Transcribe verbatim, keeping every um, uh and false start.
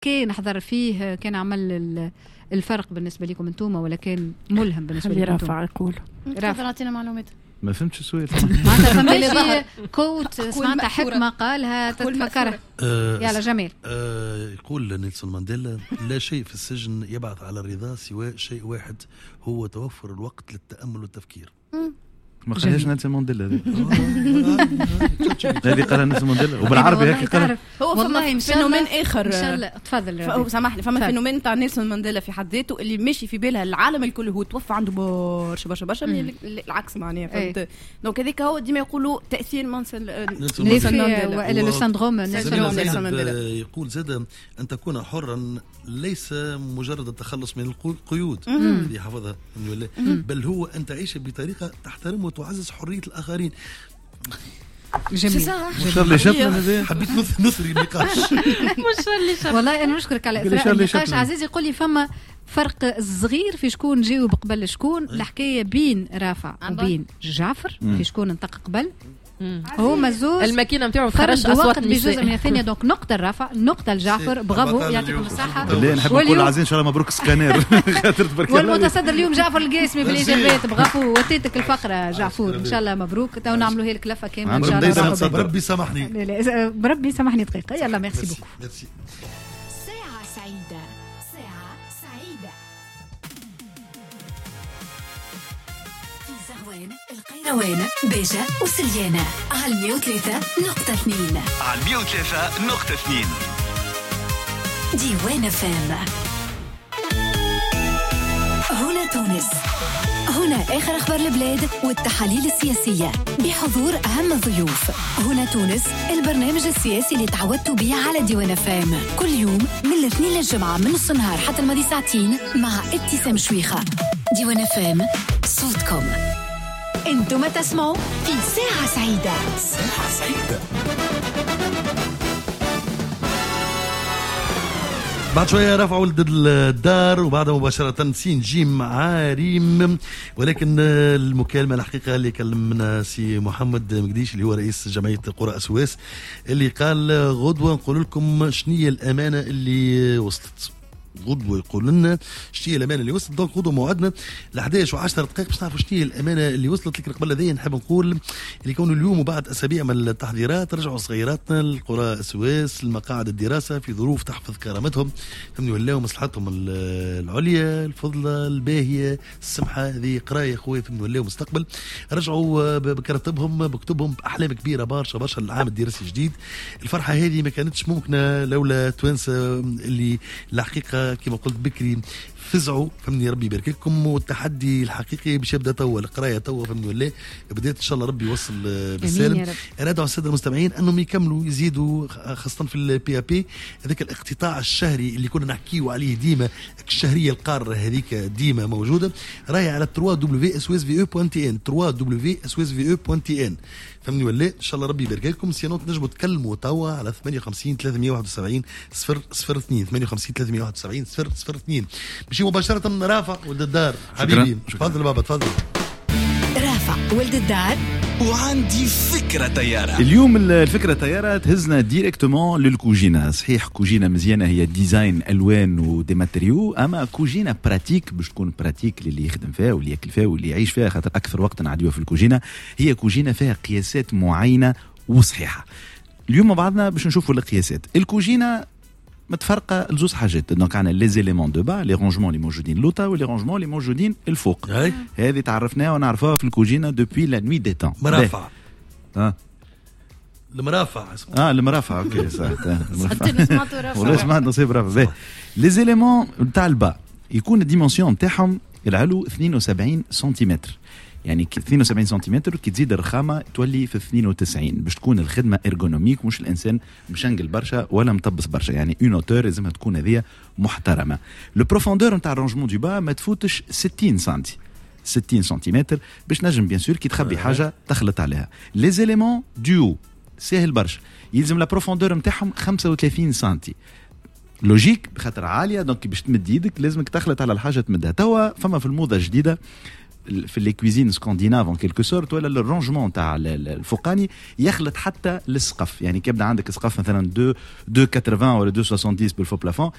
كان نحضر فيه كان عمل الفرق بالنسبه لكم انتم ولا كان ملهم بالنسبه لكم؟ رافع يقول رافع اعطينا معلومات. ما فهمتش السؤال. معناتها فما كوت سمعتها حكمه قالها تتفكرها. آه يلا جميل. آه يقول نيلسون مانديلا لا شيء في السجن يبعث على الرضا سوى شيء واحد هو توفر الوقت للتأمل والتفكير. ما قالهاش نيلسون مانديلا هذه قالها نيلسون مانديلا وبالعربي هيك قالها. هو فما فينومين اخر ان شاء الله تفضل سامحني. فما فينومين تاع نيلسون مانديلا في حد ذاته اللي ماشي في بالها العالم الكل هو توفى عنده برشا برشا برشا العكس معناها فهمت. دونك هذيك هو ديما يقولوا تاثير نيلسون مانديلا ولا لو سندروم نيلسون مانديلا. يقول زاد ان تكون حرا ليس مجرد التخلص من القيود اللي حفظها بل هو ان تعيش بطريقه تحترم وتعزز حريه الاخرين. جميل. مش اللي شفنا حبيت نثري النقاش. مش اللي شفنا. والله انا نشكرك على اثراء النقاش. عزيزي يقول لي فما فرق صغير في شكون جاوب قبل شكون. الحكايه بين رافع وبين جعفر في شكون انطق قبل. هو مزوج الماكينه نتاعو تخرج اصوات بجزء من الثانيه. دونك نقطه الرافع نقطه الجعفر. برافو يعطيكم الصحه. بالله نحب نقول عايزين ان شاء الله مبروك سكانير خاطر تبارك الله. والمتصدر اليوم جعفر القاسمي بالاجابات. برافو وتيتك الفقره جعفور ان شاء الله مبروك. تو نعملوها لك لفه كامله ان شاء الله. بربي سامحني بربي سامحني دقيقه. يلا ميرسي بوكو. ساعه سعيده ساعه سعيده القيروان بيجا وسليانة على مية وثلاثة نقطة اثنين على مية وثلاثة نقطة اثنين ديوان فام. هنا تونس. هنا آخر أخبار البلاد والتحاليل السياسية بحضور أهم الضيوف. هنا تونس البرنامج السياسي اللي تعودتوا به على ديوان فام كل يوم من الاثنين للجمعة من نص النهار حتى الماضي ساعتين مع ابتسام شويخة. ديوان فام صوتكم. انتم تسمعوا في ساعة سعيدة. ساعة سعيدة بعد شوية رفع ولد الدار وبعدها مباشرة سين جيم عاريم. ولكن المكالمة الحقيقة اللي كلمنا سي محمد مقديش اللي هو رئيس جمعية قرى أسواس اللي قال غدوة نقول لكم شنية الأمانة اللي وصلت. غدوة يقول لنا شنية الأمانة اللي وصلت. دونك غدوة موعدنا لحداش وعشرة دقائق باش نعرفوا شنية الأمانة اللي وصلت. لكن قبل هذه نحب نقول اللي كونوا اليوم وبعد أسابيع من التحضيرات رجعوا صغيراتنا القرى أسواس المقاعد الدراسة في ظروف تحفظ كرامتهم فهمني ولاو مصلحتهم العليا الفضلة الباهية السمحة. هذه قراية خويا فهمني ولاو مستقبل. رجعوا بكرتبهم بكتبهم بأحلام كبيرة برشا برشا العام الدراسي الجديد. الفرحة هذه ما كانتش ممكنة لولا توانسة اللي الحقيقة كما قلت بكري فزعوا فهمني ربي يبارك لكم. والتحدي الحقيقي باش يبدا توا القرايه توا فهمني ولا بدات ان شاء الله ربي يوصل بالسالم. انا ادعو الساده المستمعين انهم يكملوا يزيدوا خاصه في البي ا بي هذاك الاقتطاع الشهري اللي كنا نحكيوا عليه ديما الشهريه القاره هذيك ديما موجوده. راهي على دبليو دبليو اس واس في او دوت تي ان دبليو دبليو اس واس في او دوت تي ان فهمني ولا ان شاء الله ربي يبارك لكم. سينو تنجموا تكلموا توا على ثمانية وخمسين ثلاثمية وواحد وسبعين صفر صفر اثنين ثمانية وخمسين ثلاثمية وواحد وسبعين صفر صفر اثنين. مشي مباشره رافع ولد الدار حبيبي. تفضل بابا تفضل. رافع ولد الدار وعندي فكرة طيارة. اليوم الفكرة طيارة تهزنا ديريكتومون للكوجينة. صحيح كوجينة مزيانة هي ديزاين ألوان ودي ماتريو أما كوجينة براتيك باش تكون براتيك للي يخدم فيها واللي يأكل فيها واللي يعيش فيها خاطر أكثر وقت نعديوها في الكوجينة. هي كوجينة فيها قياسات معينة وصحيحة. اليوم مع بعضنا باش نشوفوا القياسات. الكوجينة متفرقه لزوز حاجات. دونك عندنا لي زيليمون دو با لي رونجمون اللي موجودين لوطا ولي رونجمون اللي موجودين الفوق. هذه تعرفناها ونعرفوها في الكوجينه دوبوي لا نوي دي تان. مرافع اه المرافع اسمه اه المرافع اوكي صح. المرافع ولا سمعت نصيب رافع. لي زيليمون تاع البا يكون الديمونسيون نتاعهم العلو اثنين وسبعين سنتيمتر يعني اثنين وسبعين سنتيمتر كي تزيد الرخامه تولي في اثنين وتسعين باش تكون الخدمه ارغونوميك مش الانسان مشنقل برشا ولا مطبس برشا يعني اون اوتور لازمها تكون هذه محترمه. لو بروفوندور نتاع الرونجمون دو با ما تفوتش ستين سنتي ستين سنتيمتر باش نجم بيان سور كي تخبي حاجه تخلط عليها. لي زيليمون دو ساهل برشا يلزم لا بروفوندور نتاعهم خمسة وثلاثين سنتي لوجيك بخاطر عاليه دونك باش تمد يدك لازمك تخلط على الحاجه تمدها. توا فما في الموضه الجديده في لي كويزين سكانديناف ان كيلكو سورت ولا الرونجمون تاع الفوقاني يخلط حتى للسقف. يعني كيبدا عندك سقف مثلا اثنين ثمانين ولا اثنين وسبعين بالفو بلافون